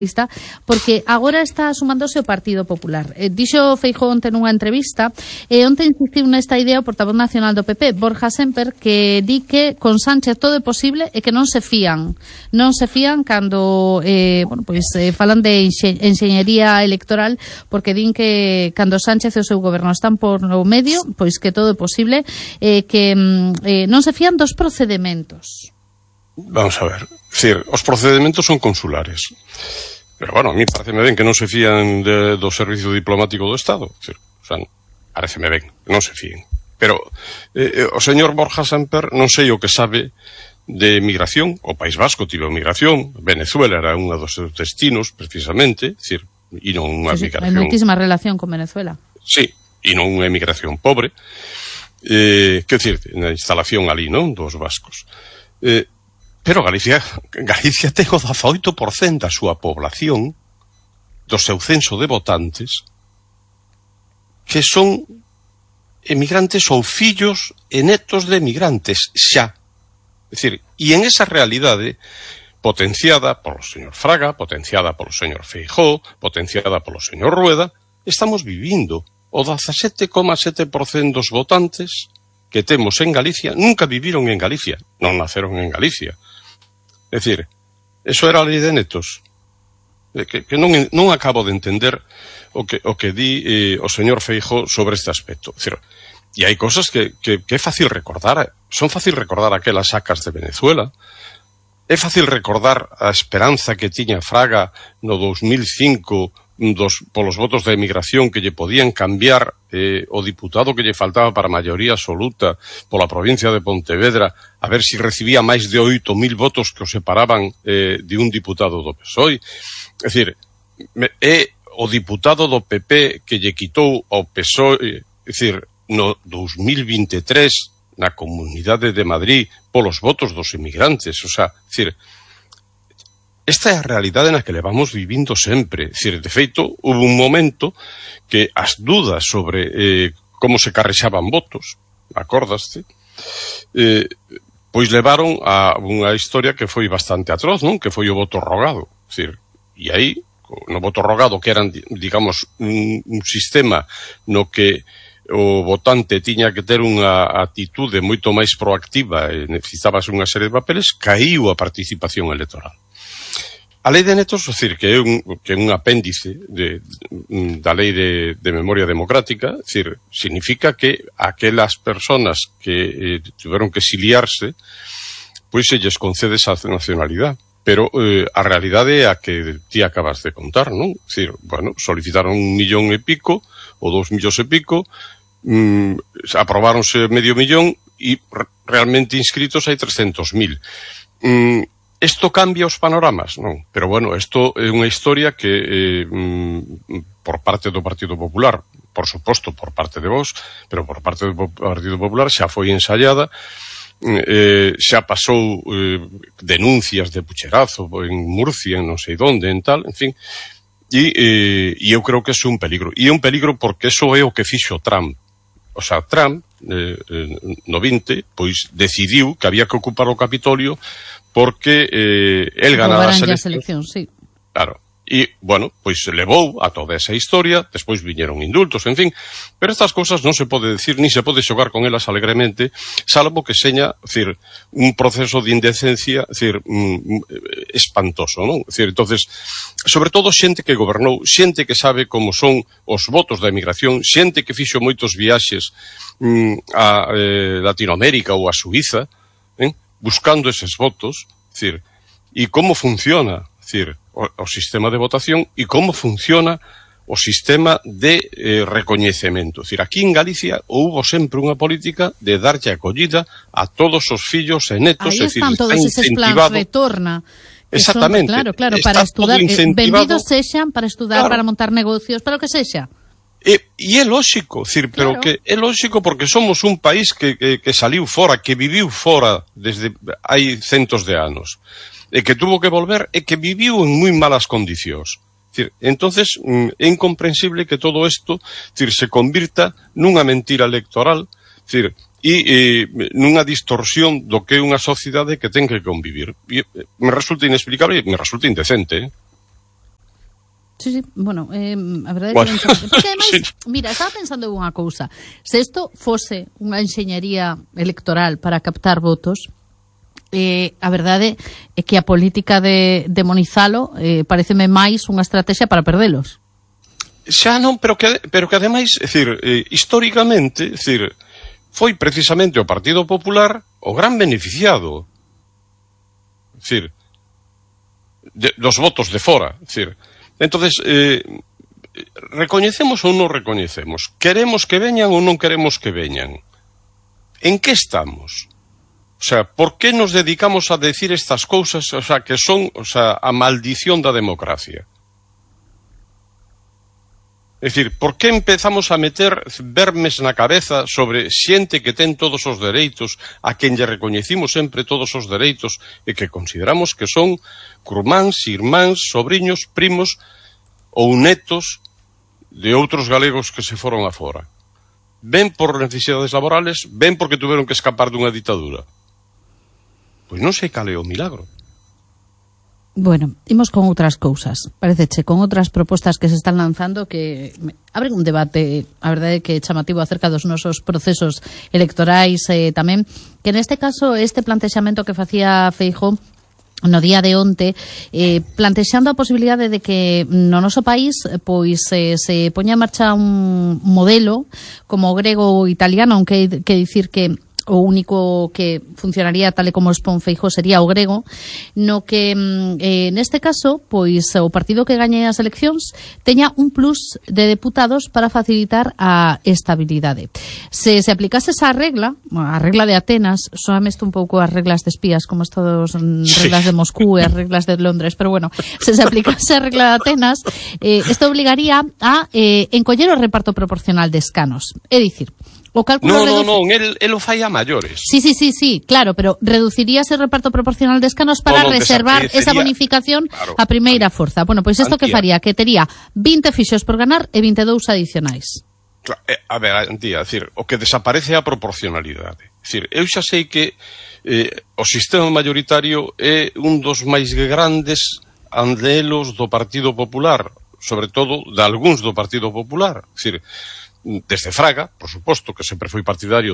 porque agora está sumándose o Partido Popular. Dixo Feijóo onte nunha entrevista, e onte insistiu nesta idea o portavoz nacional do PP, Borja Sémper, que di que con Sánchez todo é posible e que non se fían cando falan de enxeñería electoral, porque din que cando Sánchez e o seu goberno están por no medio, pois que todo é posible, que non se fían dos procedementos. Vamos a ver, os procedementos son consulares. Pero, bueno, a mí pareceme ben que non se fían do servicio diplomático do Estado. Pareceme ben que non se fíen. Pero o señor Borja Sémper non sei o que sabe de migración. O País Vasco tivo migración, Venezuela era un dos seus destinos, precisamente, e non unha migración... Hai moitísima relación con Venezuela. Sí, e non unha emigración pobre. Quer dizer, na instalación ali, non, dos vascos. Pero Galicia ten o 18% da súa población, do seu censo de votantes, que son emigrantes ou fillos e netos de emigrantes, xa. É dicir, e en esa realidade, potenciada polo señor Fraga, potenciada polo señor Feijóo, potenciada polo señor Rueda, estamos vivindo. O 17,7% dos votantes que temos en Galicia nunca viviron en Galicia, non naceron en Galicia. É dicir, eso era a lei de netos. Que non acabo de entender o que di o señor Feijóo sobre este aspecto. É dicir, e hai cosas que é fácil recordar. Son fácil recordar aquelas sacas de Venezuela. É fácil recordar a esperanza que tiña Fraga no 2005 polos votos de emigración que lle podían cambiar o diputado que lle faltaba para a maioría absoluta pola provincia de Pontevedra, a ver se recibía máis de 8.000 votos que o separaban de un diputado do PSOE. É dicir, é o diputado do PP que lle quitou ao PSOE, é dicir, no 2023 na Comunidade de Madrid polos votos dos emigrantes. É dicir, esta é a realidade na que levamos vivindo sempre. De feito, houve un momento que as dudas sobre como se carrexaban votos, acordaste, pois levaron a unha historia que foi bastante atroz, non? Que foi o voto rogado. E aí, no voto rogado, que eran, digamos, un sistema no que o votante tiña que ter unha atitude moito máis proactiva e necesitabas unha serie de papeles, caíu a participación electoral. A lei de netos, é dicir, que é un apéndice da lei de memoria democrática, é dicir, significa que aquelas personas que tiveron que exiliarse, pois se lles concede esa nacionalidade. Pero a realidade é a que ti acabas de contar, non? É dicir, bueno, solicitaron 1,5 millón ou 2 millóns e pico, aprobáronse 500,000 e realmente inscritos hai 300.000. Isto cambia os panoramas, non? Pero, bueno, isto é unha historia que por parte do Partido Popular, por suposto por parte de vos, pero por parte do Partido Popular xa foi ensaiada, xa pasou denuncias de pucherazo en Murcia, en non sei onde, en tal, en fin, e eu creo que é un peligro. E é un peligro porque eso é o que fixo Trump. O sea, Trump, no 20, pois decidiu que había que ocupar o Capitolio porque el ganara as eleccións. Sí. Claro. E, bueno, pois levou a toda esa historia, despois viñeron indultos, en fin, pero estas cousas non se pode decir, ni se pode xogar con elas alegremente, salvo que seña, decir, un proceso de indecencia, decir, espantoso, non? Decir, entonces, sobre todo xente que gobernou, xente que sabe como son os votos da emigración, xente que fixo moitos viaxes a Latinoamérica ou a Suiza, buscando eses votos, decir, e como funciona, decir, o sistema de votación e como funciona o sistema de recoñecemento. Decir, aquí en Galicia houbo sempre unha política de darlle acollida a todos os fillos e netos. Aí están todos eses plans retorna. Exactamente. Claro, para estudar, benvidos sexan para estudar, para montar negocios, para o que sexa. E é lóxico, decir, pero que é lóxico porque somos un país que saliu fora, que viviu fora desde hai centos de anos, e que tuvo que volver e que viviu en moi malas condicións. Entonces, é incomprensible que todo isto, se convirta nunha mentira electoral, e nunha distorsión do que é unha sociedade que ten que convivir. E me resulta inexplicable e me resulta indecente, Sí, bueno, a verdade é que porque ademais, sí. Mira, estaba pensando en unha cousa. Se isto fose unha enxeñería electoral para captar votos, a verdade é que a política de demonizalo pareceme máis unha estrategia para perdelos. Xa non, pero que ademais, é dicir, históricamente, é dicir, foi precisamente o Partido Popular o gran beneficiado, é dicir, dos votos de fora, é dicir. Entonces, recoñecemos ou non recoñecemos? Queremos que veñan ou non queremos que veñan? En que estamos? O sea, por que nos dedicamos a decir estas cousas, o sea, que son, o sea, a maldición da democracia? É dicir, por que empezamos a meter vermes na cabeza sobre xente que ten todos os dereitos, a quen lle recoñecimos sempre todos os dereitos e que consideramos que son curmáns, irmáns, sobriños, primos ou netos de outros galegos que se foron afora? Ven por necesidades laborales, ven porque tuveron que escapar dunha ditadura. Pois non sei cal é o milagro. Bueno, imos con outras cousas, pareceche, con outras propostas que se están lanzando que abren un debate, a verdade é que é chamativo acerca dos nosos procesos electorais tamén, que neste caso este plantexamento que facía Feijóo no día de onte, plantexando a posibilidade de que no noso país pois se poña en marcha un modelo como o grego ou italiano, aunque que dicir que o único que funcionaría tal e como expón Feijóo sería o grego, no que neste caso, pois o partido que gañe as eleccións teña un plus de deputados para facilitar a estabilidade. Se aplicase esa regla, a regla de Atenas, soame isto un pouco as reglas de espías, como estas reglas de Moscú e as reglas de Londres, pero bueno, se aplicase a regla de Atenas, isto obligaría a encoller o reparto proporcional de escanos. É dicir, o cálculo non, el o fai a maiores. Sí, claro, pero reduciría ese reparto proporcional de escanos para reservar esa bonificación a primeira forza. Bueno, pois isto que faría, que tería 20 fixos por ganar e 22 adicionais. A ver, Antía, decir, o que desaparece é a proporcionalidade. Decir, eu xa sei que o sistema mayoritario é un dos máis grandes anhelos do Partido Popular, sobre todo de algúns do Partido Popular. Decir, desde Fraga, por suposto, que sempre foi partidario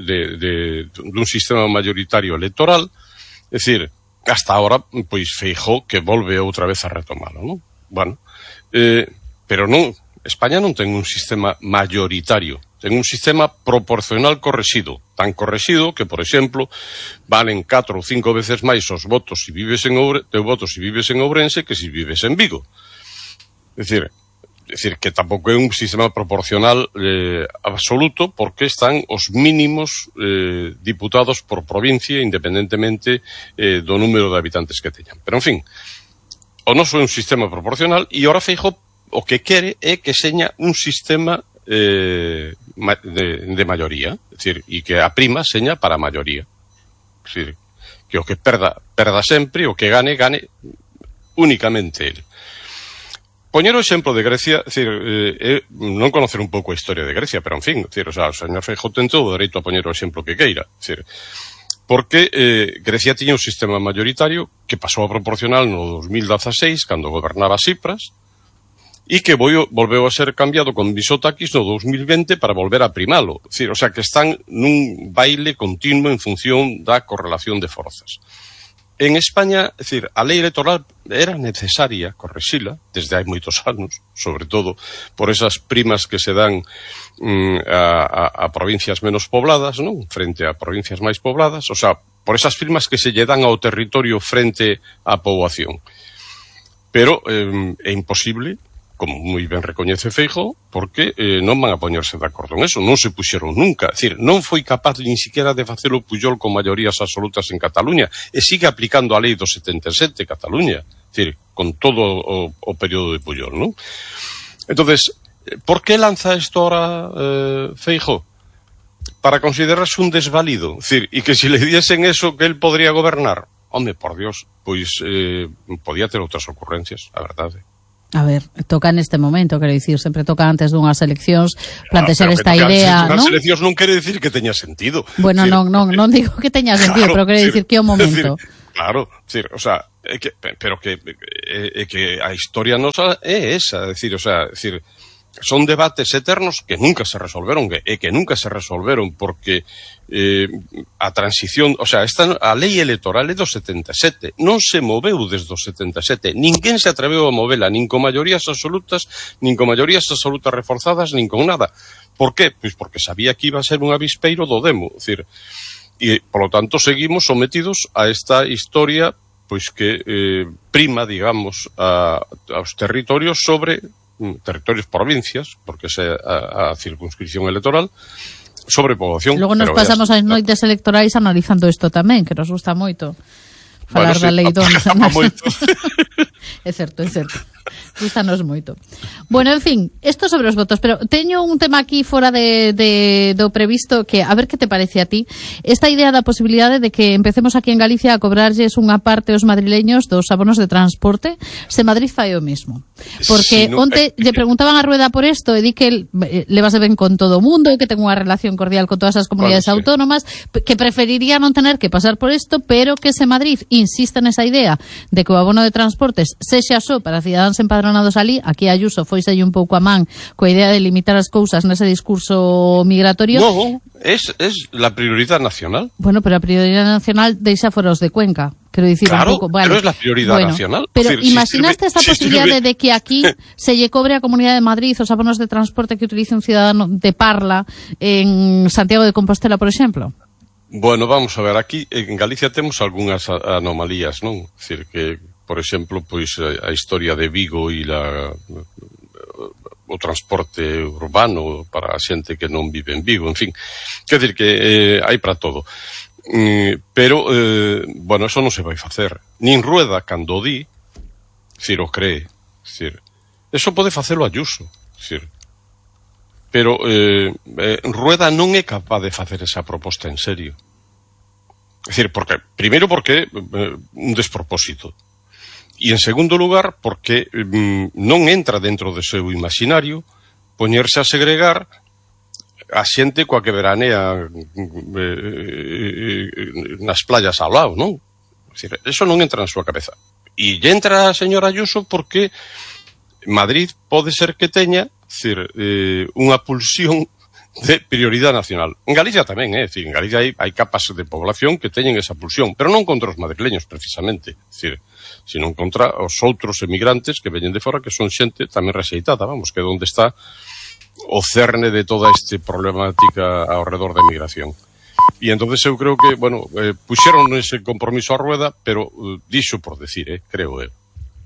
dun sistema mayoritario electoral, é dicir, hasta ahora, pois Feijóo que volve outra vez a retomalo, non? Bueno, pero non, España non ten un sistema mayoritario, ten un sistema proporcional correxido, tan correxido que, por exemplo, valen 4 ou 5 veces máis os votos se vives en Ourense que se vives en Vigo. É dicir, que tampouco é un sistema proporcional absoluto, porque están os mínimos diputados por provincia, independentemente do número de habitantes que teñan. Pero, en fin, o noso é un sistema proporcional e ora Feijóo o que quere é que seña un sistema de maioría, é dicir, e que a prima seña para a maioría. É dicir, que o que perda sempre, o que gane únicamente ele. Poñer o exemplo de Grecia, é dicir, non conocer un pouco a historia de Grecia, pero en fin, é dicir, o sea, o señor Feijóo ten todo o dereito a poñer o exemplo que queira, é dicir, porque Grecia tiña un sistema mayoritario que pasou a proporcional no 2016, cando gobernaba Tsipras, e que volveu a ser cambiado con Mitsotakis no 2020 para volver a primalo, é dicir, o sea, que están nun baile continuo en función da correlación de forzas. En España, é dicir, a lei electoral era necesaria correxila desde hai moitos anos, sobre todo por esas primas que se dan a provincias menos pobladas, non? Frente a provincias máis pobladas, o sea, por esas primas que se lle dan ao territorio frente á poboación. Pero é imposible, como moi ben recoñece Feijóo, porque non van a poñerse de acordo en eso, non se puxeron nunca. É dicir, non foi capaz nin siquiera de facelo Pujol con maiorías absolutas en Cataluña, e sigue aplicando a lei do 77 Cataluña, é dicir, con todo o período de Pujol, non? Entonces, por que lanza isto ahora Feijóo? Para considerarse un desvalido, é dicir, e que se le diesen eso que él podría gobernar, home, por Dios, pois podía ter outras ocurrencias, a verdade. A ver, toca neste momento, quero dicir, sempre toca antes dunhas eleccións plantexar esta idea, non? As eleccións non quere dicir que teña sentido. Bueno, non digo que teña sentido, claro, pero quero dicir que é o momento. Claro, decir, o sea, pero que a historia nosa é esa, decir, son debates eternos que nunca se resolveron porque a transición, o sea, a lei electoral é do 77, non se moveu desde o 77, ninguén se atreveu a movela, nin con maiorías absolutas reforzadas, nin con nada. Por qué? Pois porque sabía que iba a ser un avispeiro do demo, decir, e, por lo tanto, seguimos sometidos a esta historia, pois que prima, digamos, aos territorios sobre territorios provincias, porque é a circunscripción electoral, sobre poboación. Logo nos pasamos as noites electorais analizando isto tamén, que nos gusta moito falar da lei do É certo. Gústanos moito. Bueno, en fin, esto sobre os votos, pero teño un tema aquí fora do previsto que, a ver que te parece a ti, esta idea da posibilidade de que empecemos aquí en Galicia a cobrarlles unha parte aos madrileños dos abonos de transporte, se Madrid fai o mismo. Porque onte lle preguntaban a Rueda por isto e di que levase ben con todo o mundo, que ten unha relación cordial con todas as comunidades autónomas, que preferiría non tener que pasar por isto, pero que se Madrid insiste nesa idea de que o abono de transportes sexa só para cidadáns empadronados ali, aquí Ayuso foise un pouco a man coa idea de limitar as cousas nese discurso migratorio. No, es la prioridad nacional. Bueno, pero a prioridad nacional deixa fora os de Cuenca. Quero dicir, claro, un pouco, vale. Pero es la prioridad nacional. Pero imaginaste esta posibilidade de que aquí se lle cobre a Comunidade de Madrid os abonos de transporte que utilice un ciudadano de Parla en Santiago de Compostela, por exemplo? Bueno, vamos a ver, aquí en Galicia temos algunhas anomalías, non? É dicir, que, por exemplo, pois a historia de Vigo e o transporte urbano para a xente que non vive en Vigo, en fin. Quer dizer que hai para todo. Pero, bueno, eso non se vai facer. Nin Rueda, cando di, si o cree. Eso pode facelo Ayuso. Pero Rueda non é capaz de facer esa proposta en serio. É dicir, primeiro porque un despropósito. E en segundo lugar, porque non entra dentro do seu imaginario poñerse a segregar a xente coa que veranea nas playas ao lado, non? É dicir, eso non entra na súa cabeza. E entra a señora Ayuso porque Madrid pode ser que teña unha pulsión de prioridade nacional. En Galicia tamén, é dicir, en Galicia hai capas de población que teñen esa pulsión, pero non contra os madrileños, precisamente, é dicir, sino contra os outros emigrantes que veñen de fora, que son xente tamén rexeitada, vamos, que é onde está o cerne de toda esta problemática ao redor da emigración. E entonces eu creo que, bueno, puxeron ese compromiso a Rueda, pero dixo por decir, creo eu.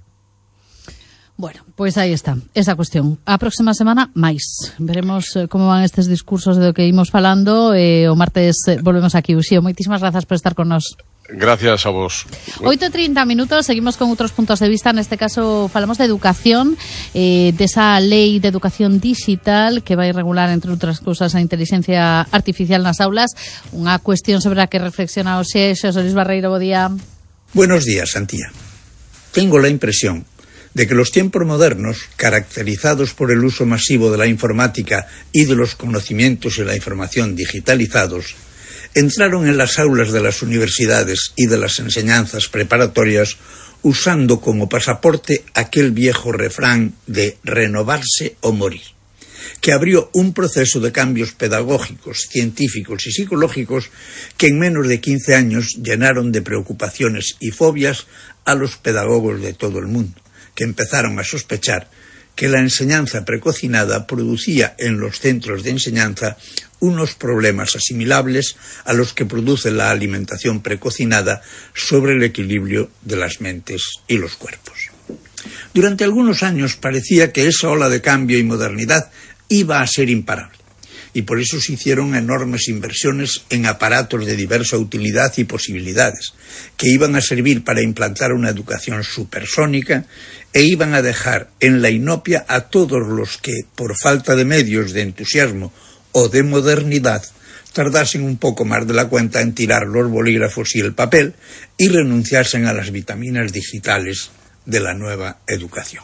Bueno, pois aí está, esa cuestión. A próxima semana, máis. Veremos como van estes discursos do que imos falando. O martes volvemos aquí. Uxío, moitísimas grazas por estar con nós. Gracias a vos. 8:30 minutos, seguimos con outros puntos de vista. Neste caso falamos de educación, desa lei de educación digital que vai regular, entre outras cousas, a inteligencia artificial nas aulas. Unha cuestión sobre a que reflexiona hoxe Xosé Luis Barreiro. Bo día. Buenos días, Antía. Tengo la impresión de que los tiempos modernos, caracterizados por el uso masivo de la informática y de los conocimientos y la información digitalizados, entraron en las aulas de las universidades y de las enseñanzas preparatorias usando como pasaporte aquel viejo refrán de renovarse o morir, que abrió un proceso de cambios pedagógicos, científicos y psicológicos que en menos de 15 años llenaron de preocupaciones y fobias a los pedagogos de todo el mundo, que empezaron a sospechar que la enseñanza precocinada producía en los centros de enseñanza unos problemas asimilables a los que produce la alimentación precocinada sobre el equilibrio de las mentes y los cuerpos. Durante algunos años parecía que esa ola de cambio y modernidad iba a ser imparable, y por eso se hicieron enormes inversiones en aparatos de diversa utilidad y posibilidades, que iban a servir para implantar una educación supersónica e iban a dejar en la inopia a todos los que, por falta de medios, de entusiasmo o de modernidad, tardasen un poco más de la cuenta en tirar los bolígrafos y el papel y renunciasen a las vitaminas digitales de la nueva educación.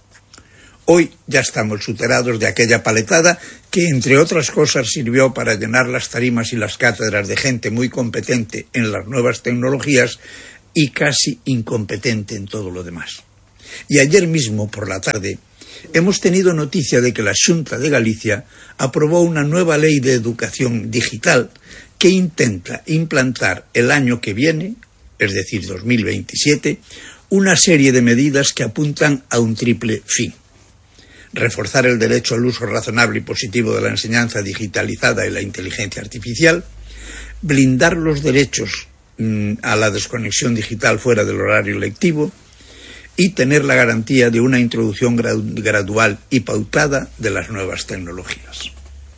Hoy ya estamos superados de aquella paletada que, entre otras cosas, sirvió para llenar las tarimas y las cátedras de gente muy competente en las nuevas tecnologías y casi incompetente en todo lo demás. Y ayer mismo, por la tarde, hemos tenido noticia de que la Xunta de Galicia aprobó una nueva ley de educación digital que intenta implantar el año que viene, es decir, 2027, una serie de medidas que apuntan a un triple fin: reforzar el derecho al uso razonable y positivo de la enseñanza digitalizada y la inteligencia artificial, blindar los derechos a la desconexión digital fuera del horario lectivo y tener la garantía de una introducción gradual y pautada de las nuevas tecnologías.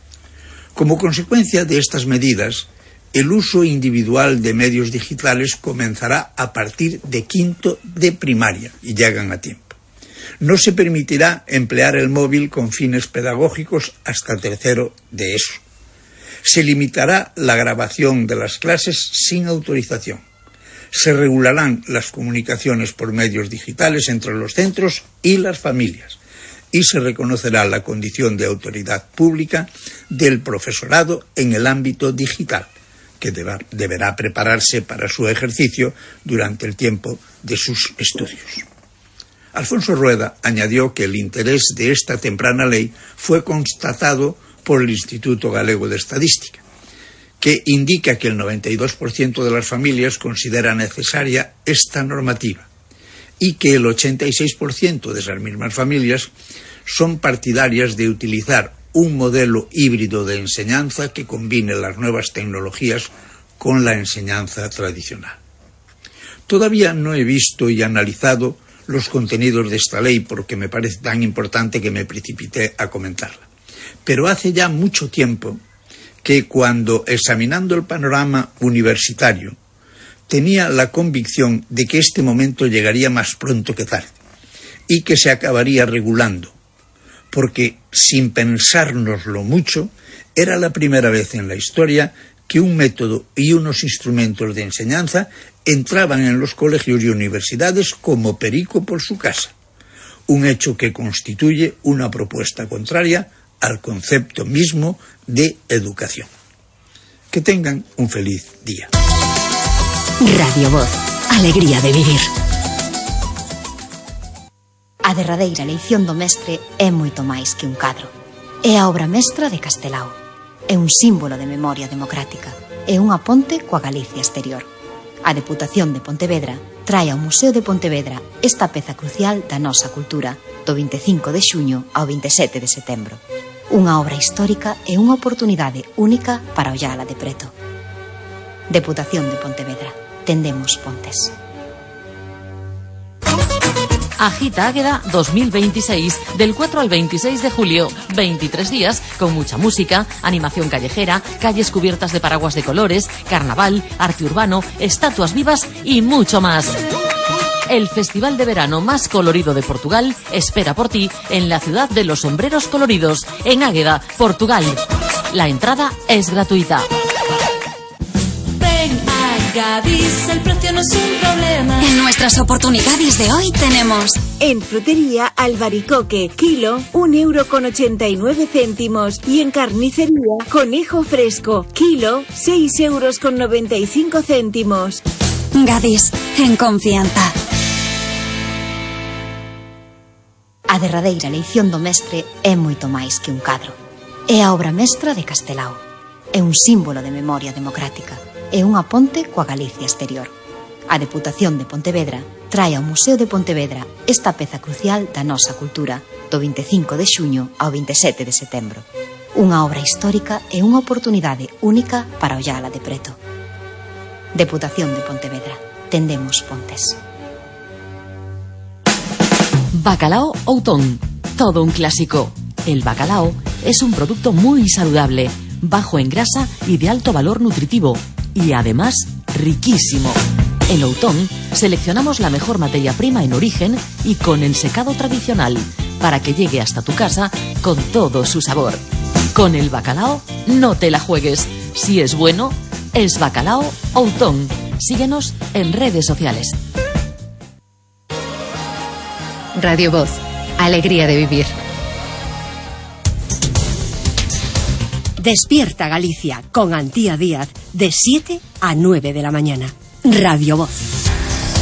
Como consecuencia de estas medidas, el uso individual de medios digitales comenzará a partir de quinto de primaria y llegan a tiempo. No se permitirá emplear el móvil con fines pedagógicos hasta tercero de ESO. Se limitará la grabación de las clases sin autorización. Se regularán las comunicaciones por medios digitales entre los centros y las familias. Y se reconocerá la condición de autoridad pública del profesorado en el ámbito digital, que deberá prepararse para su ejercicio durante el tiempo de sus estudios. Alfonso Rueda añadió que el interés de esta temprana ley fue constatado por el Instituto Galego de Estadística, que indica que el 92% de las familias considera necesaria esta normativa y que el 86% de esas mismas familias son partidarias de utilizar un modelo híbrido de enseñanza que combine las nuevas tecnologías con la enseñanza tradicional. Todavía no he visto y analizado los contenidos de esta ley porque me parece tan importante que me precipité a comentarla. Pero hace ya mucho tiempo que, cuando examinando el panorama universitario, tenía la convicción de que este momento llegaría más pronto que tarde y que se acabaría regulando, porque, sin pensárnoslo mucho, era la primera vez en la historia que un método y unos instrumentos de enseñanza entraban en los colegios y universidades como perico por su casa, un hecho que constituye una propuesta contraria al concepto mismo de educación. Que tengan un feliz día. Radio Voz, alegría de vivir. A derradeira eleición do mestre é moito máis que un cadro. É a obra mestra de Castelao. É un símbolo de memoria democrática. É unha ponte coa Galicia exterior. A Deputación de Pontevedra trae ao Museo de Pontevedra esta peza crucial da nosa cultura do 25 de xuño ao 27 de setembro. Unha obra histórica e unha oportunidade única para ollala de preto. Deputación de Pontevedra. Tendemos pontes. Agita Águeda 2026, del 4 al 26 de julio, 23 días con mucha música, animación callejera, calles cubiertas de paraguas de colores, carnaval, arte urbano, estatuas vivas y mucho más. El festival de verano más colorido de Portugal espera por ti en la ciudad de los sombreros coloridos, en Águeda, Portugal. La entrada es gratuita. Gadis, el precio no es un problema. En nuestras oportunidades de hoy tenemos: en frutería albaricoque, kilo, 1,89 €. Y en carnicería, conejo fresco, kilo, 6,95 €. Gadis, en confianza. A derradeira eleición do mestre é moito máis que un cadro. É a obra mestra de Castelao. É un símbolo de memoria democrática. É unha ponte coa Galicia exterior. A Deputación de Pontevedra trae ao Museo de Pontevedra esta peza crucial da nosa cultura do 25 de xuño ao 27 de setembro. Unha obra histórica e unha oportunidade única para ollala de preto. Deputación de Pontevedra. Tendemos pontes. Bacalao Outón, todo un clásico. El bacalao es un producto muy saludable, bajo en grasa y de alto valor nutritivo. Y además, riquísimo. En Outón seleccionamos la mejor materia prima en origen y con ensecado tradicional para que llegue hasta tu casa con todo su sabor. Con el bacalao no te la juegues. Si es bueno, es Bacalao Outón. Síguenos en redes sociales. Radio Voz, alegría de vivir. Despierta Galicia con Antía Díaz de 7 a 9 de la mañana. Radio Voz.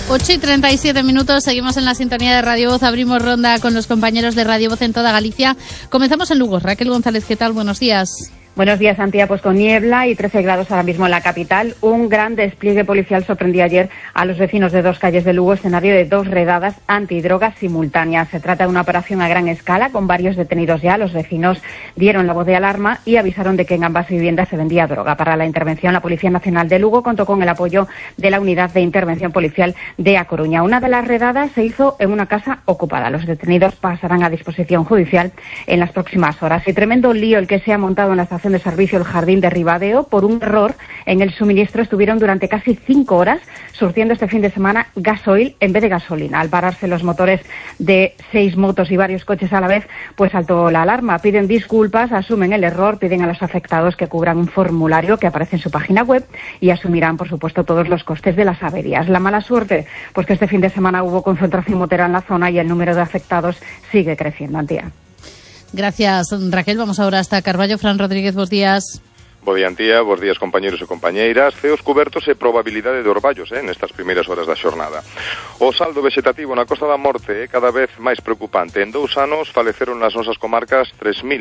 8:37, seguimos en la sintonía de Radio Voz, abrimos ronda con los compañeros de Radio Voz en toda Galicia. Comenzamos en Lugo. Raquel González, ¿qué tal? Buenos días. Buenos días, Antía. Pues con niebla y 13 grados ahora mismo en la capital. Un gran despliegue policial sorprendió ayer a los vecinos de 2 calles de Lugo, escenario de 2 redadas antidrogas simultáneas. Se trata de una operación a gran escala con varios detenidos ya. Los vecinos dieron la voz de alarma y avisaron de que en ambas viviendas se vendía droga. Para la intervención, la Policía Nacional de Lugo contó con el apoyo de la Unidad de Intervención Policial de A Coruña. Una de las redadas se hizo en una casa ocupada. Los detenidos pasarán a disposición judicial en las próximas horas. Y tremendo lío el que se ha montado en la estación de servicio El Jardín de Ribadeo. Por un error en el suministro estuvieron durante casi 5 horas surtiendo este fin de semana gasoil en vez de gasolina. Al pararse los motores de 6 motos y varios coches a la vez, pues saltó la alarma. Piden disculpas, asumen el error, piden a los afectados que cubran un formulario que aparece en su página web y asumirán, por supuesto, todos los costes de las averías. La mala suerte, pues que este fin de semana hubo concentración motera en la zona y el número de afectados sigue creciendo, Antía. Gracias, Raquel. Vamos ahora hasta Carballo. Fran Rodríguez, buenos días. Bo día, Antía, bos días, compañeros e compañeiras. Ceos cubertos e probabilidade de orballos nestas primeiras horas da xornada. O saldo vegetativo na Costa da Morte é cada vez máis preocupante. En 2 anos faleceron nas nosas comarcas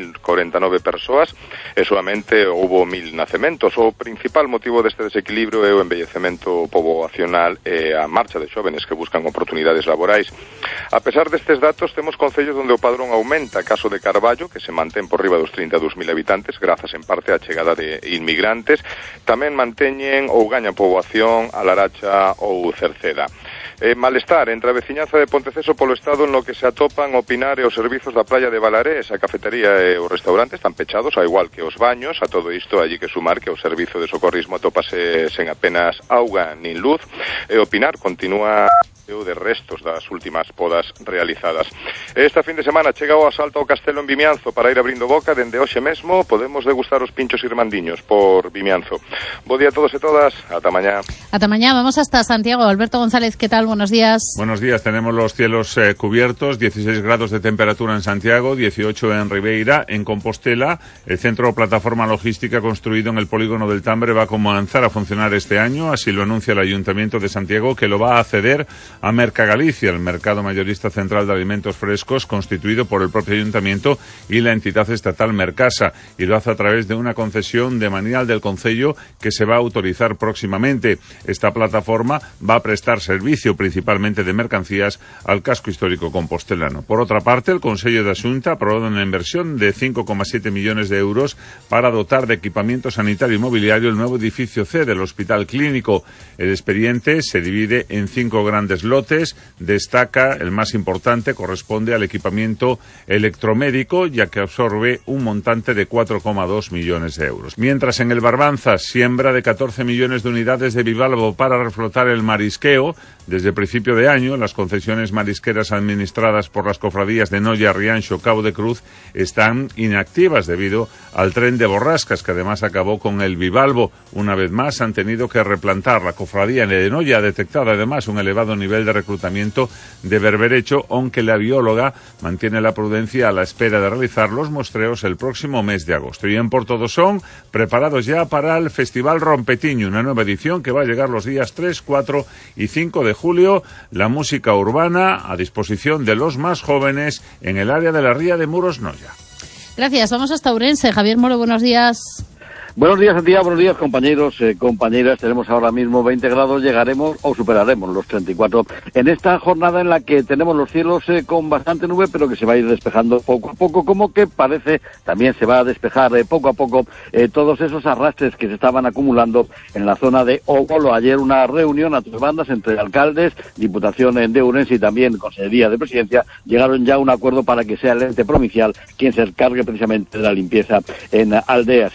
3.049 persoas e solamente houbo 1.000 nacementos. O principal motivo deste desequilibrio é o envellecemento poboacional e a marcha de xóvenes que buscan oportunidades laborais. A pesar destes datos, temos concellos onde o padrón aumenta. Caso de Carballo, que se mantén por riba dos 32.000 habitantes, grazas en parte á chegada de inmigrantes, tamén manteñen ou gañan poboación a Laracha ou Cerceda. Malestar entre a veciñanza de Ponteceso polo estado no que se atopan o Pinar e os servizos da praia de Balarés. A cafetería e os restaurantes están pechados, ao igual que os baños. A todo isto, allí que sumar que o servizo de socorrismo atópase sen apenas auga nin luz e o Pinar continúa de restos das últimas podas realizadas. Esta fin de semana chega o asalto ao Castelo en Vimianzo para ir abrindo boca. Dende hoxe mesmo podemos degustar os pinchos irmandiños por Vimianzo. Bo día a todos e todas, ata mañá. Ata mañá, vamos hasta Santiago. Alberto González, ¿qué tal? Buenos días. Buenos días, tenemos los cielos cubiertos, 16 grados de temperatura en Santiago, 18 en Ribeira, en Compostela. El centro plataforma logística construido en el polígono del Tambre va a comenzar a funcionar este año, así lo anuncia el Ayuntamiento de Santiago, que lo va a ceder a Mercagalicia, el mercado mayorista central de alimentos frescos constituido por el propio Ayuntamiento y la entidad estatal Mercasa, y lo hace a través de una concesión de manial del concello que se va a autorizar próximamente. Esta plataforma va a prestar servicio principalmente de mercancías al casco histórico compostelano. Por otra parte, el Consello de Asunta ha aprobado una inversión de 5,7 millones de euros para dotar de equipamiento sanitario y mobiliario el nuevo edificio C del Hospital Clínico. El expediente se divide en 5 grandes lotes. Destaca el más importante, corresponde al equipamiento electromédico, ya que absorbe un montante de 4,2 millones de euros. Mientras en el Barbanzas, siembra de 14 millones de unidades de bivalvo para reflotar el marisqueo. Desde principio de año, las concesiones marisqueras administradas por las cofradías de Noia, Rianxo, Cabo de Cruz están inactivas debido al tren de borrascas, que además acabó con el bivalvo. Una vez más han tenido que replantar. La cofradía de Noia ha detectado además un elevado nivel de reclutamiento de berberecho, aunque la bióloga mantiene la prudencia a la espera de realizar los muestreos el próximo mes de agosto. Y en Portodosón, preparados ya para el Festival Rompetiño, una nueva edición que va a llegar los días 3, 4 y 5 de julio. La música urbana a disposición de los más jóvenes en el área de la Ría de Muros Noia. Gracias. Vamos hasta Ourense. Javier Moro, buenos días. Buenos días, Santiago. Buenos días, compañeros, compañeras. Tenemos ahora mismo 20 grados. Llegaremos o superaremos los 34 en esta jornada en la que tenemos los cielos con bastante nube, pero que se va a ir despejando poco a poco, como que parece también se va a despejar poco a poco todos esos arrastres que se estaban acumulando en la zona de Ogolo. Ayer una reunión a 3 bandas entre alcaldes, Diputación de Ourense y también Consejería de Presidencia. Llegaron ya a un acuerdo para que sea el ente provincial quien se encargue precisamente de la limpieza en aldeas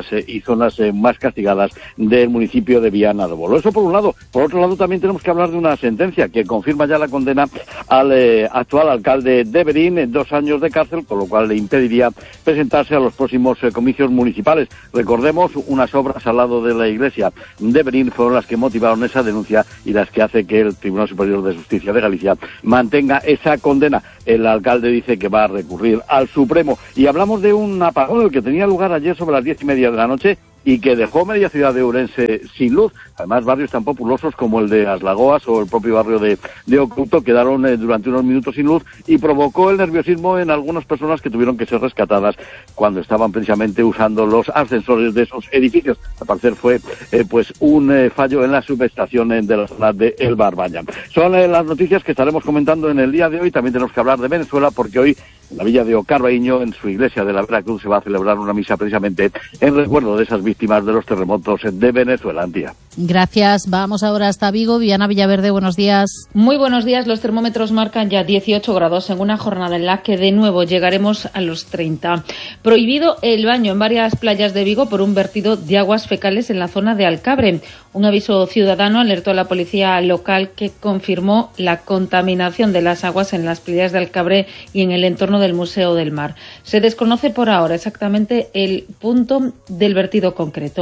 y zonas más castigadas del municipio de Viana do Bolo. Eso por un lado. Por otro lado, también tenemos que hablar de una sentencia que confirma ya la condena al actual alcalde de Berín, 2 años de cárcel, con lo cual le impediría presentarse a los próximos comicios municipales. Recordemos, unas obras al lado de la iglesia de Berín fueron las que motivaron esa denuncia y las que hace que el Tribunal Superior de Justicia de Galicia mantenga esa condena. El alcalde dice que va a recurrir al Supremo. Y hablamos de un apagón, el que tenía lugar ayer sobre las 10:30 de la noche, y que dejó media ciudad de Ourense sin luz. Además, barrios tan populosos como el de As Lagoas o el propio barrio de Oculto quedaron durante unos minutos sin luz y provocó el nerviosismo en algunas personas que tuvieron que ser rescatadas cuando estaban precisamente usando los ascensores de esos edificios. Al parecer fue pues un fallo en la subestación de la zona de El Barballa. Son las noticias que estaremos comentando en el día de hoy. También tenemos que hablar de Venezuela porque hoy en la villa de Ocarbaíño, en su iglesia de la Veracruz, se va a celebrar una misa precisamente en recuerdo de esas víctimas de los terremotos de Venezuela. Antía. Gracias. Vamos ahora hasta Vigo. Viana Villaverde, buenos días. Muy buenos días. Los termómetros marcan ya 18 grados en una jornada en la que de nuevo llegaremos a los 30. Prohibido el baño en varias playas de Vigo por un vertido de aguas fecales en la zona de Alcabre. Un aviso ciudadano alertó a la policía local, que confirmó la contaminación de las aguas en las playas de Alcabre y en el entorno del Museo del Mar. Se desconoce por ahora exactamente el punto del vertido concreto.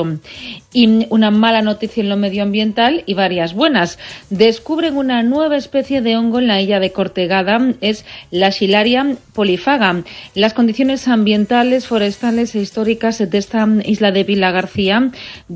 Y una mala noticia en lo medioambiental y varias buenas. Descubren una nueva especie de hongo en la isla de Cortegada, es la Schilaria polyphaga. Las condiciones ambientales, forestales e históricas de esta isla de Vila García,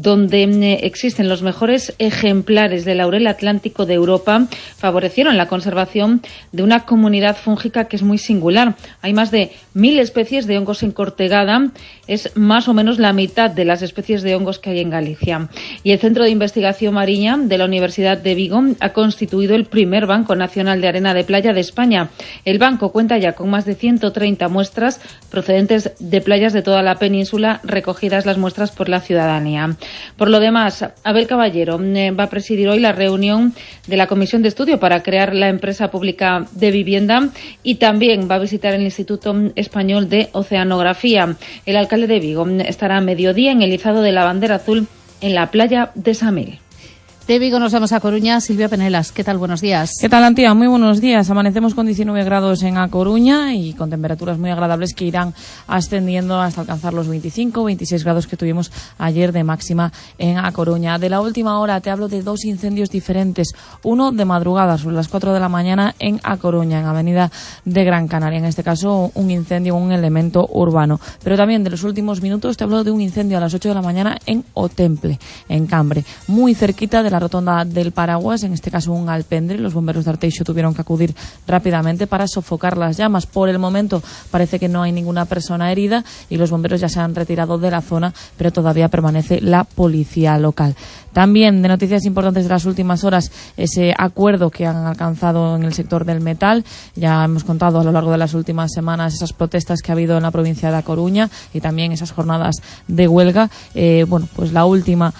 donde existen los mejores ejemplares del laurel atlántico de Europa, favorecieron la conservación de una comunidad fúngica que es muy singular. Hay más de 1000 especies de hongos en Cortegada, es más o menos la mitad de las especies de hongos que hay en Galicia. Y el Centro de Investigación Marina de la Universidad de Vigo ha constituido el primer Banco Nacional de Arena de Playa de España. El banco cuenta ya con más de 130 muestras procedentes de playas de toda la península, recogidas las muestras por la ciudadanía. Por lo demás, Abel Caballero va a presidir hoy la reunión de la Comisión de Estudio para crear la empresa pública de vivienda y también va a visitar el Instituto Español de Oceanografía. El alcalde de Vigo estará a mediodía en el izado de la bandera azul en la playa de Samil. De Vigo nos vamos a Coruña. Silvia Penelas, ¿qué tal? Buenos días. ¿Qué tal, Antía? Muy buenos días. Amanecemos con 19 grados en A Coruña y con temperaturas muy agradables que irán ascendiendo hasta alcanzar los 25, 26 grados que tuvimos ayer de máxima en A Coruña. De la última hora te hablo de 2 incendios diferentes. Uno de madrugada, sobre las 4 de la mañana, en A Coruña, en Avenida de Gran Canaria. En este caso, un incendio, un elemento urbano. Pero también de los últimos minutos te hablo de un incendio a las 8 de la mañana en Otemple, en Cambre, muy cerquita de la rotonda del Paraguas, en este caso un alpendre. Los bomberos de Arteixo tuvieron que acudir rápidamente para sofocar las llamas. Por el momento parece que no hay ninguna persona herida y los bomberos ya se han retirado de la zona, pero todavía permanece la policía local. También de noticias importantes de las últimas horas, ese acuerdo que han alcanzado en el sector del metal. Ya hemos contado a lo largo de las últimas semanas esas protestas que ha habido en la provincia de A Coruña y también esas jornadas de huelga. Pues la última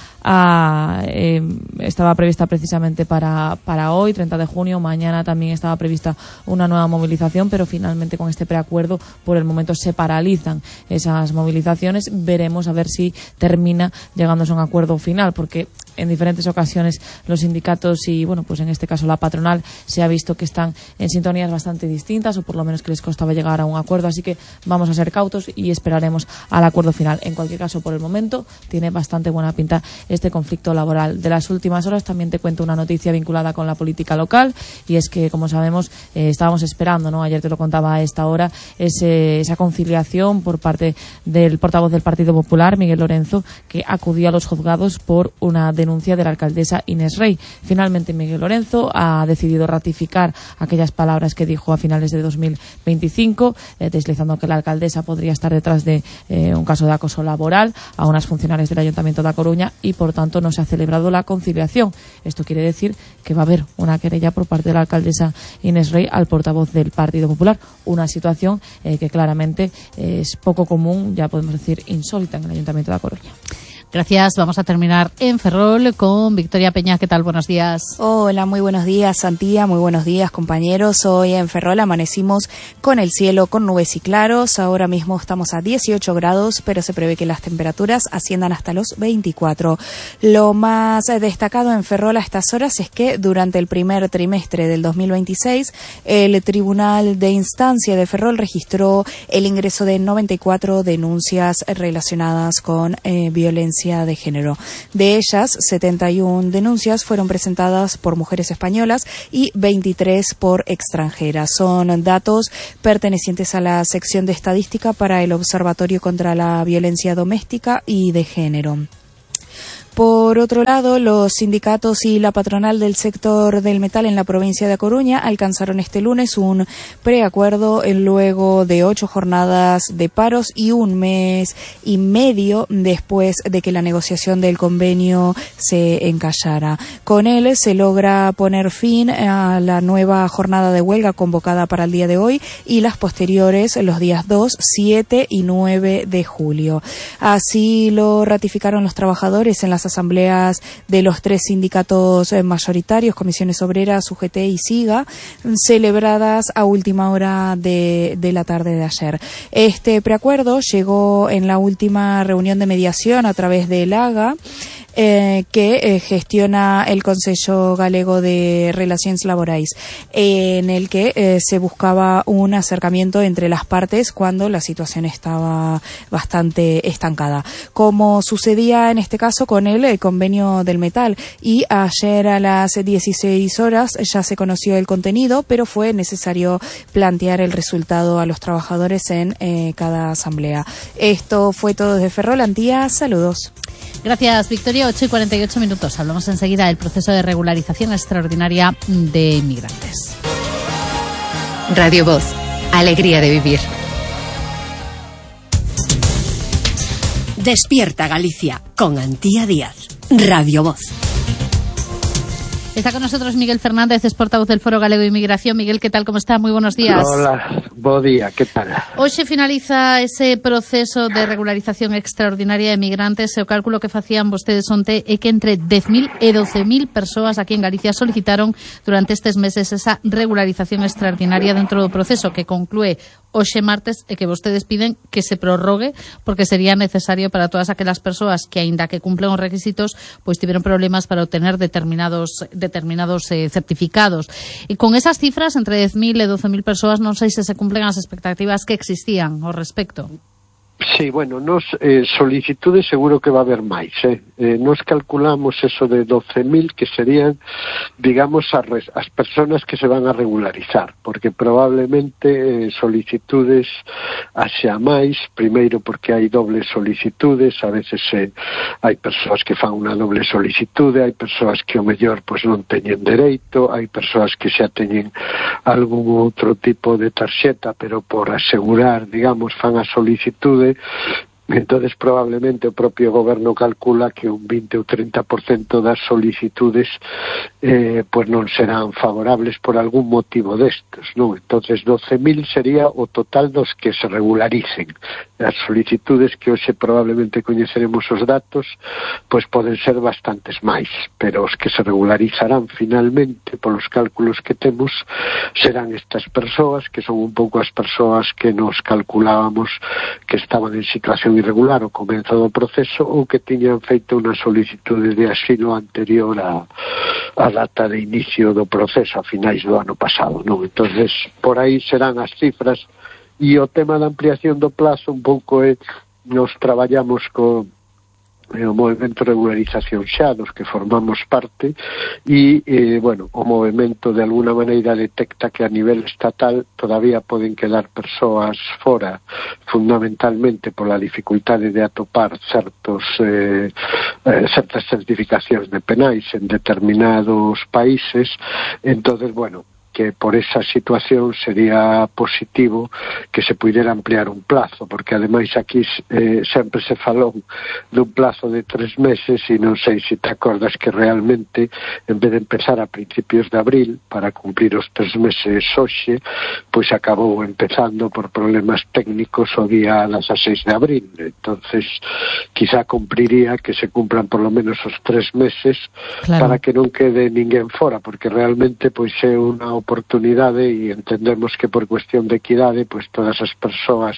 estaba prevista precisamente para hoy, 30 de junio. Mañana también estaba prevista una nueva movilización, pero finalmente con este preacuerdo por el momento se paralizan esas movilizaciones. Veremos a ver si termina llegándose a un acuerdo final, porque en diferentes ocasiones los sindicatos y, pues en este caso la patronal, se ha visto que están en sintonías bastante distintas, o por lo menos que les costaba llegar a un acuerdo, así que vamos a ser cautos y esperaremos al acuerdo final. En cualquier caso, por el momento, tiene bastante buena pinta este conflicto laboral. De las últimas horas también te cuento una noticia vinculada con la política local, y es que, como sabemos, estábamos esperando, ¿no? Ayer te lo contaba a esta hora, esa conciliación por parte del portavoz del Partido Popular, Miguel Lorenzo, que acudió a los juzgados por una denuncia de la alcaldesa Inés Rey. Finalmente, Miguel Lorenzo ha decidido ratificar aquellas palabras que dijo a finales de 2025, deslizando que la alcaldesa podría estar detrás de un caso de acoso laboral a unas funcionarias del Ayuntamiento de A Coruña, y por tanto no se ha celebrado la conciliación. Esto quiere decir que va a haber una querella por parte de la alcaldesa Inés Rey al portavoz del Partido Popular, una situación que claramente es poco común, ya podemos decir insólita, en el Ayuntamiento de A Coruña. Gracias. Vamos a terminar en Ferrol con Victoria Peña. ¿Qué tal? Buenos días. Hola, muy buenos días, Santía. Muy buenos días, compañeros. Hoy en Ferrol amanecimos con el cielo con nubes y claros. Ahora mismo estamos a 18 grados, pero se prevé que las temperaturas asciendan hasta los 24. Lo más destacado en Ferrol a estas horas es que durante el primer trimestre del 2026, el Tribunal de Instancia de Ferrol registró el ingreso de 94 denuncias relacionadas con violencia violencia de género. De ellas, 71 denuncias fueron presentadas por mujeres españolas y 23 por extranjeras. Son datos pertenecientes a la sección de estadística para el Observatorio contra la Violencia Doméstica y de Género. Por otro lado, los sindicatos y la patronal del sector del metal en la provincia de A Coruña alcanzaron este lunes un preacuerdo luego de 8 jornadas de paros y 1 mes y medio después de que la negociación del convenio se encallara. Con él se logra poner fin a la nueva jornada de huelga convocada para el día de hoy y las posteriores los días 2, 7 y 9 de julio. Así lo ratificaron los trabajadores en las asambleas de los 3 sindicatos mayoritarios, Comisiones Obreras, UGT y SIGA, celebradas a última hora de la tarde de ayer. Este preacuerdo llegó en la última reunión de mediación a través del AGA, que gestiona el Consello Galego de Relacións Laborais, en el que se buscaba un acercamiento entre las partes cuando la situación estaba bastante estancada, como sucedía en este caso con el convenio del metal. Y ayer a las 16 horas ya se conoció el contenido, pero fue necesario plantear el resultado a los trabajadores en cada asamblea. Esto fue todo desde Ferrol. Antía, saludos. Gracias, Victoria. 8:48. Hablamos enseguida del proceso de regularización extraordinaria de inmigrantes. Radio Voz, alegría de vivir. Despierta Galicia con Antía Díaz. Radio Voz. Está con nosotros Miguel Fernández, es portavoz del Foro Galego de Inmigración. Miguel, ¿qué tal? ¿Cómo está? Muy buenos días. Hola, buen día, ¿qué tal? Hoy se finaliza ese proceso de regularización extraordinaria de migrantes. O cálculo que facían vostedes onte é que entre 10.000 e 12.000 persoas aquí en Galicia solicitaron durante estes meses esa regularización extraordinaria dentro do proceso que conclúe hoxe martes e que vostedes piden que se prorrogue porque sería necesario para todas aquelas persoas que, aínda que cumplen os requisitos, pois tiveron problemas para obtener determinados certificados. E con esas cifras, entre 10.000 e 12.000 persoas, non sei se se cumplen as expectativas que existían ao respecto. Sí, bueno, nos solicitudes seguro que va a haber máis, nos calculamos eso de 12.000 que serían, digamos, as personas que se van a regularizar, porque probablemente solicitudes haxa máis, primeiro porque hai dobles solicitudes, a veces hai persoas que fan unha doble solicitude, hai persoas que o mellor pois non teñen dereito, hai persoas que xa teñen algún outro tipo de tarxeta, pero por asegurar, digamos, fan a solicitude. Entonces probablemente o propio goberno calcula que un 20 ou 30% das solicitudes pues non serán favorables por algún motivo destes, non? Entonces 12.000 sería o total dos que se regularicen. As solicitudes que hoxe probablemente coñeceremos os datos, pues poden ser bastantes máis, pero os que se regularizarán finalmente polos cálculos que temos serán estas persoas, que son un pouco as persoas que nos calculábamos que estaban en situación irregular ao comezo do proceso ou que tiñan feito unha solicitude de asilo anterior a data de inicio do proceso a finais do ano pasado, non? Entonces, por aí serán as cifras e o tema da ampliación do plazo un pouco nos traballamos co o movimento de regularización xa dos que formamos parte e, bueno, o movimento de alguna maneira detecta que a nivel estatal todavía poden quedar persoas fora, fundamentalmente pola dificultade de atopar certas certificacións de penais en determinados países. Entonces, bueno, que por esa situación sería positivo que se puidera ampliar un plazo, porque ademais aquí sempre se falou dun plazo de 3 meses e non sei se te acordas que realmente en vez de empezar a principios de abril para cumplir os 3 meses hoxe, pois acabou empezando por problemas técnicos o día 16 de abril. Entonces quizá cumpliría que se cumplan por lo menos os 3 meses, claro, para que non quede ninguén fora, porque realmente pois é unha oportunidade e entendemos que por cuestión de equidade pois todas as persoas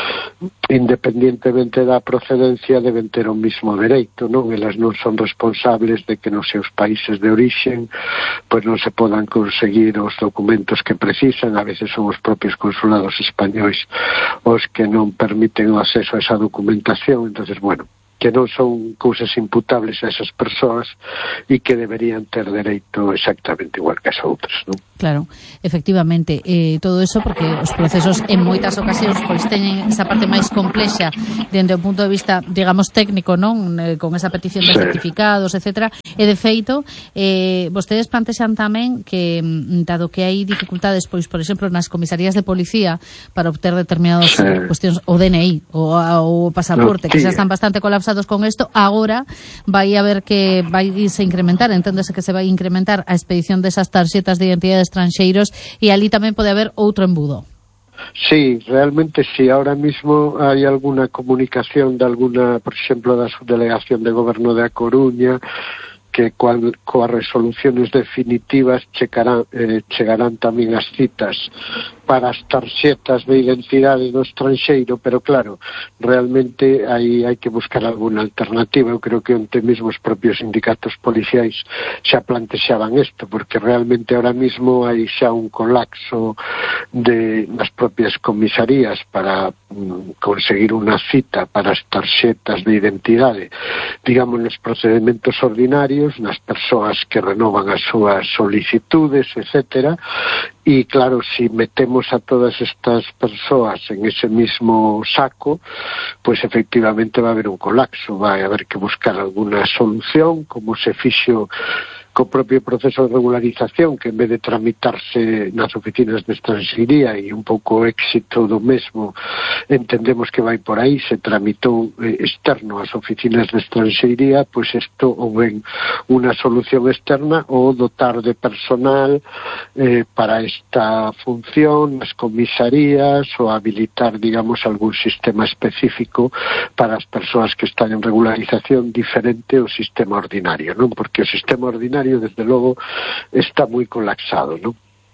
independientemente da procedencia deben ter o mismo dereito, non? Elas non son responsables de que nos seus países de orixen pois non se podan conseguir os documentos que precisan. A veces son os propios consulados españois os que non permiten o acceso a esa documentación. Entonces, bueno, que non son cousas imputables a esas persoas e que deberían ter dereito exactamente igual que as outras, non? Claro, efectivamente, todo eso porque os procesos en moitas ocasións pois teñen esa parte máis complexa dende o punto de vista, digamos, técnico, non? Con esa petición de certificados, etcétera, e de feito, vostedes plantexan tamén que, dado que hai dificultades, pois, por exemplo, nas comisarías de policía para obter determinadas cuestións, o DNI, ou o pasaporte, que xa están bastante colapsados con isto, agora vai haber que vai se incrementar, enténdese que se vai incrementar a expedición desas tarxetas de identidade estranxeiros e ali tamén pode haber outro embudo. Sí, realmente sí. Ahora mismo hay alguna comunicación de alguna, por exemplo, da subdelegación de goberno de A Coruña, que coas resoluciones definitivas chegarán tamén as citas para as tarxetas de identidade do estranxeiro, pero claro, realmente hai que buscar alguna alternativa. Eu creo que onte mesmo os propios sindicatos policiais xa plantexaban isto, porque realmente ahora mismo hai xa un colapso nas propias comisarías para conseguir unha cita para as tarxetas de identidade, digamos, nos procedimentos ordinarios, nas persoas que renovan as súas solicitudes, etcétera. E claro, si metemos a todas estas persoas en ese mismo saco, pues efectivamente va a haber un colapso, vai haber que buscar alguna solución, como se fixo co propio proceso de regularización, que en vez de tramitarse nas oficinas de estranxería e un pouco o éxito do mesmo, entendemos que vai por aí, se tramitou externo ás oficinas de estranxería, pois isto ou ben unha solución externa ou dotar de personal para esta función nas comisarías ou habilitar, digamos, algún sistema específico para as persoas que están en regularización diferente ao sistema ordinario, non? Porque o sistema ordinario, desde logo, está moi colapsado, non?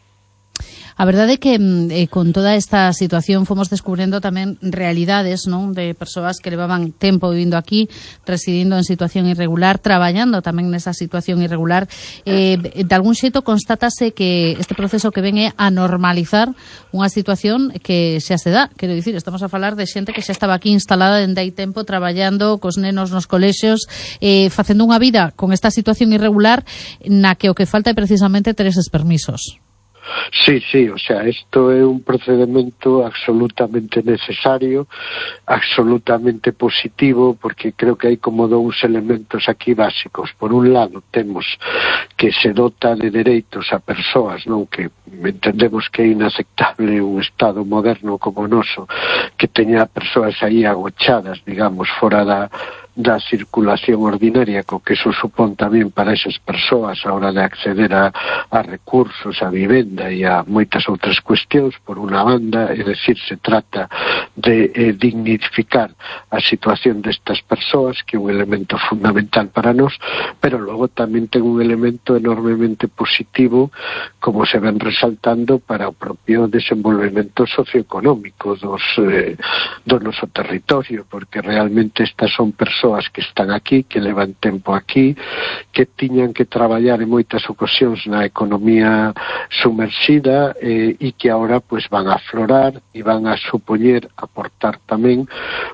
A verdade é que con toda esta situación fomos descubrindo tamén realidades, non, de persoas que levaban tempo vivindo aquí, residindo en situación irregular, traballando tamén nesa situación irregular. De algún xeito constátase que este proceso que ven é a normalizar unha situación que xa se dá. Quero dicir, estamos a falar de xente que xa estaba aquí instalada dende hai tempo, traballando cos nenos nos colexios, facendo unha vida con esta situación irregular na que o que falta é precisamente ter eses permisos. Sí, o sea, isto é un procedimento absolutamente necesario, absolutamente positivo, porque creo que hai como dous elementos aquí básicos. Por un lado, temos que se dota de dereitos a persoas, non, que entendemos que é inaceptable un Estado moderno como o noso, que teña persoas aí agochadas, digamos, fora da circulación ordinaria, co que eso supón tamén para esas persoas a hora de acceder a recursos, a vivenda e a moitas outras cuestións. Por unha banda, é dicir, se trata de dignificar a situación destas persoas, que é un elemento fundamental para nós, pero logo tamén ten un elemento enormemente positivo, como se ven resaltando, para o propio desenvolvemento socioeconómico do noso territorio, porque realmente estas son persoas que están aquí, que levan tempo aquí, que tiñan que traballar en moitas ocasións na economía sumerxida e que agora pues van a aflorar e van a supoñer aportar tamén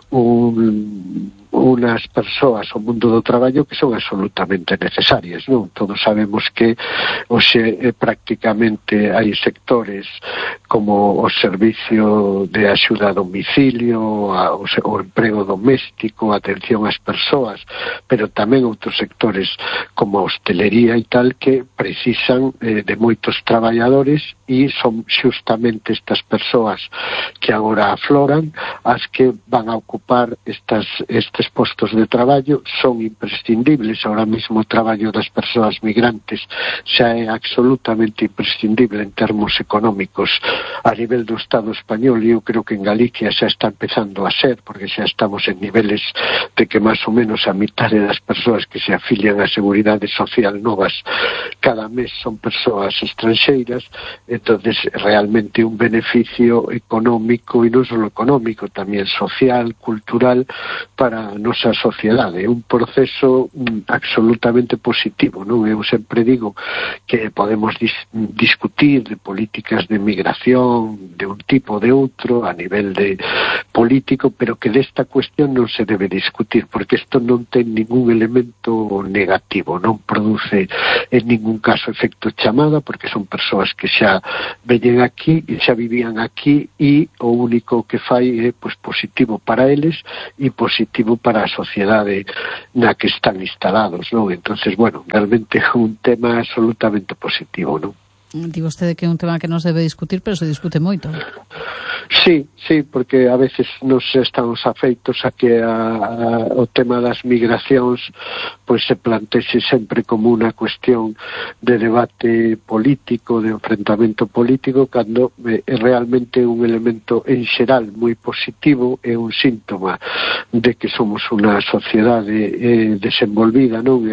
unas persoas ao mundo do traballo que son absolutamente necesarias, non? Todos sabemos que hoxe prácticamente hai sectores como o servicio de axuda a domicilio, o emprego doméstico, a atención ás persoas, pero tamén outros sectores como a hostelería e tal, que precisan de moitos traballadores, e son xustamente estas persoas que agora afloran as que van a ocupar estes postos de traballo. Son imprescindibles. Ahora mismo o traballo das persoas migrantes xa é absolutamente imprescindible en termos económicos a nivel do Estado español, e eu creo que en Galicia xa está empezando a ser, porque xa estamos en niveles de que máis ou menos a mitade das persoas que se afilian á Seguridade Social novas cada mes son persoas estranxeiras. Entonces realmente un beneficio económico, e non só económico, tamén social, cultural, para na nosa sociedade. É un proceso absolutamente positivo, non? Eu sempre digo que podemos discutir de políticas de migración de un tipo ou de outro a nivel de político, pero que desta cuestión non se debe discutir, porque isto non ten ningún elemento negativo, non produce en ningún caso efecto chamada, porque son persoas que xa veñen aquí e xa vivían aquí, e o único que fai é pois positivo para eles e positivo para a sociedade na que están instalados, non? Entonces, bueno, realmente é un tema absolutamente positivo, non? Digo vostede que é un tema que non se debe discutir, pero se discute moito. Sí, porque a veces nos estamos afeitos a que o tema das migracións pois se plantexe sempre como unha cuestión de debate político, de enfrentamento político, cando é realmente un elemento en xeral moi positivo, é un síntoma de que somos unha sociedade desenvolvida, non?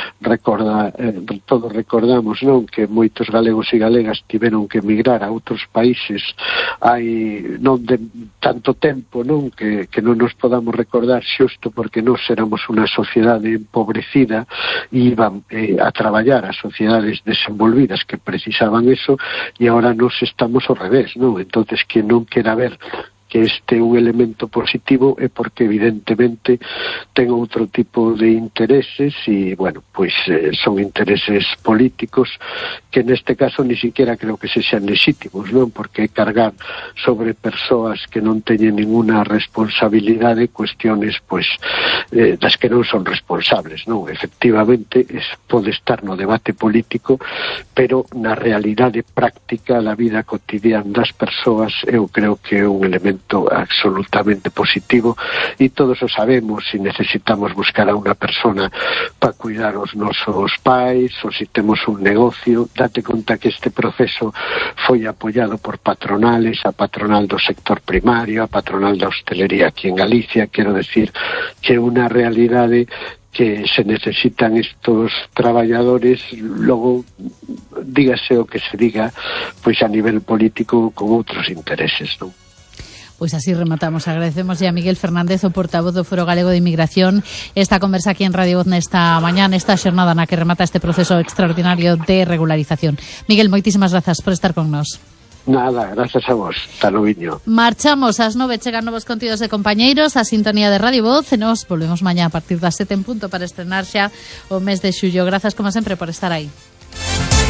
Todos recordamos, non, que moitos galegos e galegas tiveron que emigrar a outros países hai non de tanto tempo, non, que non nos podamos recordar, xusto porque nós éramos unha sociedade empobrecida e iban a traballar a sociedades desenvolvidas que precisaban eso, e agora nós estamos ao revés, non? Entonces, que non quera ver que este é un elemento positivo é porque evidentemente ten outro tipo de intereses e, bueno, pois son intereses políticos que neste caso ni siquiera creo que se sean legítimos, non? Porque cargar sobre persoas que non teñen ninguna responsabilidade cuestiones, pois, das que non son responsables, non? Efectivamente, pode estar no debate político, pero na realidade práctica da vida cotidiana das persoas eu creo que é un elemento absolutamente positivo, e todos o sabemos. Se necesitamos buscar a unha persona para cuidar os nosos pais, ou se temos un negocio, date conta que este proceso foi apoiado por patronales, a patronal do sector primario, a patronal da hostelería aquí en Galicia. Quero decir que é unha realidade que se necesitan estos traballadores, logo dígase o que se diga, pois a nivel político con outros intereses, non? Pois así rematamos. Agradecemos a Miguel Fernández, o portavoz do Foro Galego de Inmigración, esta conversa aquí en Radio Voz nesta mañá, nesta xornada na que remata este proceso extraordinario de regularización. Miguel, moitísimas grazas por estar con nós. Nada, gracias a vos. Hasta logo. Marchamos ás 9, chegan novos contidos de compañeiros, a sintonía de Radio Voz, e nos volvemos mañá a partir das 7 en punto para estrenar xa o mes de xullo. Grazas, como sempre, por estar aí.